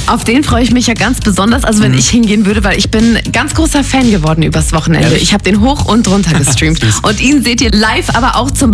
Auf den freue ich mich ja ganz besonders, also wenn ich hingehen würde, weil ich bin ganz großer Fan geworden übers Wochenende. Ehrlich? Ich habe den hoch und runter gestreamt. Und ihn seht ihr live, aber auch zum